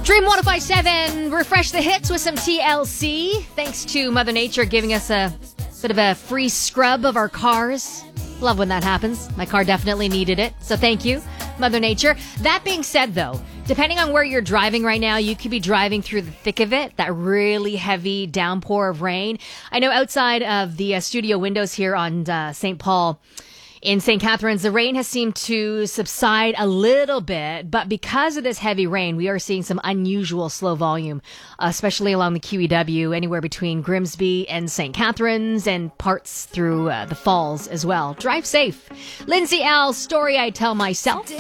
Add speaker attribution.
Speaker 1: Dream 1057, refresh the hits with some TLC. Thanks to Mother Nature giving us a bit of a free scrub of our cars. Love when that happens. My car definitely needed it. So thank you, Mother Nature. That being said, though, depending on where you're driving right now, you could be driving through the thick of it, that really heavy downpour of rain. I know outside of the studio windows here on St. Paul, in St. Catharines, the rain has seemed to subside a little bit, but because of this heavy rain, we are seeing some unusual slow volume, especially along the QEW, anywhere between Grimsby and St. Catharines and parts through the falls as well. Drive safe. Lindsay L., Story I Tell Myself.